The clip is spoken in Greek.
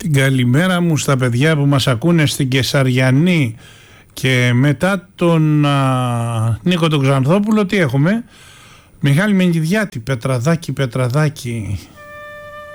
Την καλημέρα μου στα παιδιά που μας ακούνε στην Κεσαριανή. Και μετά τον Νίκο τον Ξανθόπουλο τι έχουμε? Μιχάλη Μενκηδιάτη, Πετραδάκη.